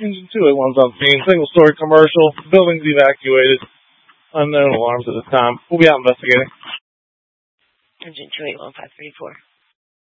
Engine 281's on scene. Single-story commercial. Building's evacuated. Unknown alarms at this time. We'll be out investigating. Engine 281, 534.